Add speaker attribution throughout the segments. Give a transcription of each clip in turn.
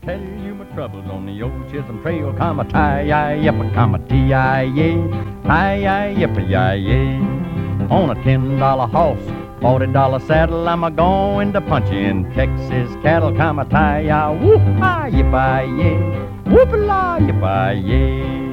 Speaker 1: Tell you my troubles on the old Chisholm Trail, come a tie-yi-yippa, come a tee-yi-yay, tie-yi-yippa-yi-yay. On a $10 horse, $40 saddle, I'm a-going to punch in Texas cattle, come a tie-yi, whoop-hi-yippa-yay, whoop-la-yippa-yay.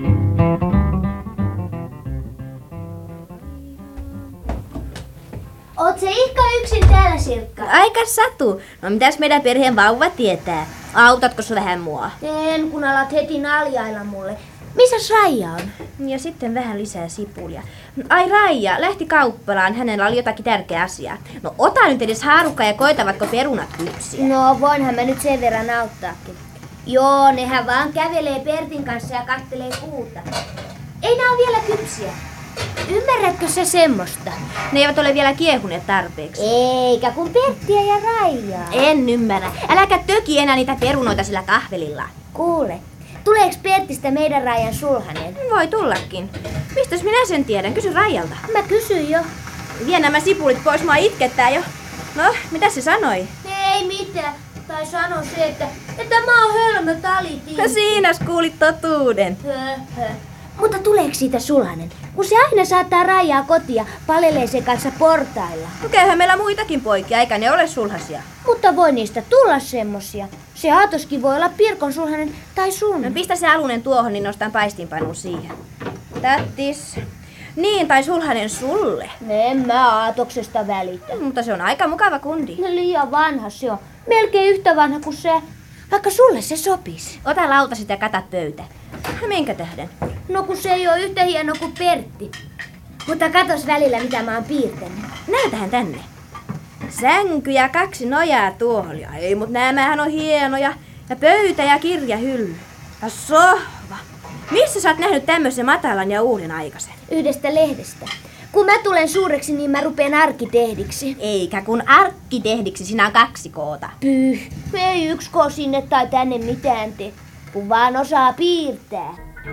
Speaker 2: Oot sä ihka yksin täällä, Sirkka?
Speaker 3: Aika satu. No mitäs meidän perheen vauva tietää? Autatko sä vähän mua?
Speaker 2: En, kun alat heti naljailla mulle. Missäs Raija on?
Speaker 3: Ja sitten vähän lisää sipulia. Ai Raija, lähti kauppalaan. Hänellä oli jotakin tärkeää asiaa. No ota nyt edes haarukka ja koitavatko perunat kypsiä?
Speaker 2: No voinhan mä nyt sen verran auttaakin. Joo, nehän vaan kävelee Pertin kanssa ja kattelee puuta. Ei nää ole vielä kypsiä. Ymmärrätkö sä semmoista?
Speaker 3: Ne eivät ole vielä kiehuneet tarpeeksi.
Speaker 2: Eikä kun Perttiä ja Raijaa.
Speaker 3: En ymmärrä. Äläkä töki enää niitä perunoita sillä kahvelilla.
Speaker 2: Kuule, tuleeks Perttistä meidän Raijan sulhanen?
Speaker 3: Voi tullakin. Mistäs minä sen tiedän? Kysy Raijalta.
Speaker 2: Mä kysyin jo.
Speaker 3: Vie nämä sipulit pois, mua itkettää jo. No, mitä se sanoi?
Speaker 2: Ei mitään. Tai sano se, että mä oon hölmö talitin.
Speaker 3: No siinäs kuulit totuuden.
Speaker 2: Mutta tuleeko siitä sulhanen? Kun se aina saattaa Raijaa kotia, palelee sen kanssa portailla.
Speaker 3: No käyhän meillä muitakin poikia, eikä ne ole sulhasia.
Speaker 2: Mutta voi niistä tulla semmosia. Se Aatoskin voi olla Pirkon sulhanen tai sun.
Speaker 3: No pistä se alunen tuohon, niin nostan paistinpanun siihen. Tättis. Niin, tai sulhanen sulle.
Speaker 2: En mä Aatoksesta välitä.
Speaker 3: Mutta se on aika mukava kundi.
Speaker 2: No liian vanha se on. Melkein yhtä vanha kuin se. Vaikka sulle se sopisi.
Speaker 3: Ota lautasit ja kata pöytä. Minkä tähden?
Speaker 2: No kun se ei ole yhtä hieno kuin Pertti. Mutta katos välillä mitä mä oon piirtänyt.
Speaker 3: Näytähän tänne. Sänky ja 2 nojaa tuolia. Ei, mut näämähän on hienoja. Ja pöytä ja kirjahylly. Ja sohva. Missä sä oot nähnyt tämmöisen matalan ja uuden aikaisen?
Speaker 2: Yhdestä lehdestä. Kun mä tulen suureksi, niin mä rupeen arkkitehdiksi.
Speaker 3: Eikä kun arkkitehdiksi, sinä on 2 koota.
Speaker 2: Pyh, ei 1 koo sinne tai tänne mitään tee. Kun vaan osaa piirtää.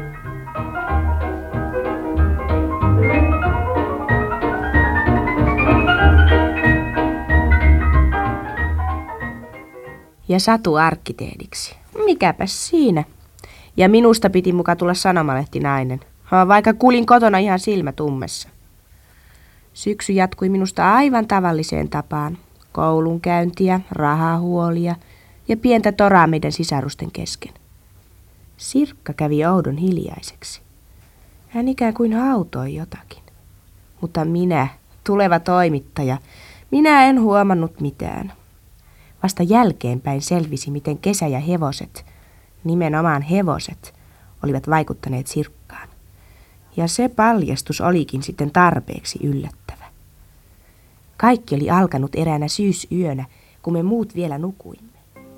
Speaker 4: Ja Satu arkkitehdiksi. Mikäpäs siinä? Ja minusta piti muka tulla sanomalehtinainen, vaikka kulin kotona ihan silmätummessa. Syksy jatkui minusta aivan tavalliseen tapaan. Koulunkäyntiä, rahahuolia ja pientä toraa meidän sisarusten kesken. Sirkka kävi oudon hiljaiseksi. Hän ikään kuin hautoi jotakin. Mutta minä, tuleva toimittaja, minä en huomannut mitään. Vasta jälkeenpäin selvisi, miten Kesä ja hevoset, nimenomaan hevoset, olivat vaikuttaneet Sirkkaan. Ja se paljastus olikin sitten tarpeeksi yllättävä. Kaikki oli alkanut eräänä syysyönä, kun me muut vielä nukuimme.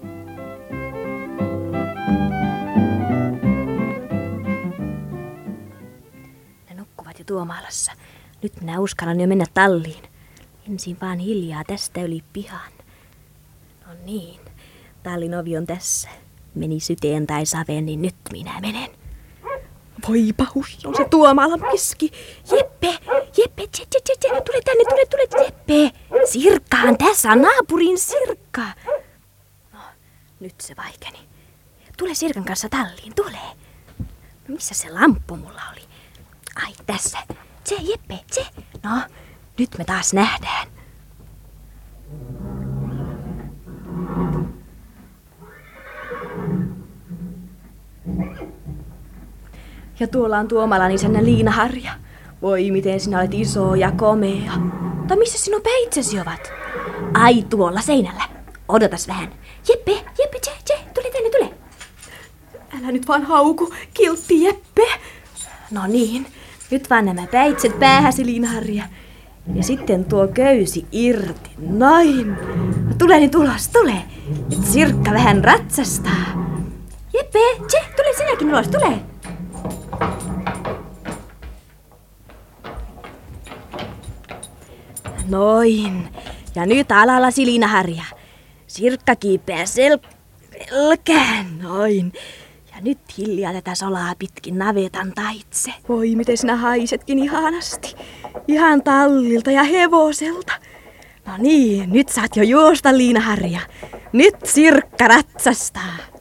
Speaker 3: Ne nukkuvat jo Tuomalassa. Nyt minä uskallan jo mennä talliin. Ensin vaan hiljaa tästä yli pihan. No niin, tallin ovi on tässä. Meni syteen tai saveen, niin nyt minä menen. Voi pahus, on se Tuomalan piski. Jeppe, tule tänne, tule, Jeppe. Sirkkaan, tässä on naapurin Sirkka. No, nyt se vaikeni. Tule Sirkan kanssa talliin, tule. No, missä se lamppu mulla oli? Ai, tässä. Jeppe. No, nyt me taas nähdään. Ja tuolla on Tuomalan isännä Liina-Harja. Voi miten sinä olet iso ja komea. Tai missä sinun peitsesi ovat? Ai tuolla seinällä. Odotas vähän. Jeppe, tule tänne, tule. Älä nyt vaan hauku, kiltti Jeppe. No niin, nyt vaan nämä päitset päähäsi Liina-Harja. Ja sitten tuo köysi irti, noin. Tule nyt ulos, tule. Nyt Sirkka vähän ratsastaa. Jeppe, tule sinäkin ulos, tule. Noin. Ja nyt alallasi Liina-Harja. Sirkka kiipeää selkään. Noin. Ja nyt hiljaa tätä solaa pitkin navetan taitse. Voi miten sinä haisetkin ihanasti. Ihan tallilta ja hevoselta. No niin, nyt saat jo juosta Liina-Harja. Nyt Sirkka ratsastaa.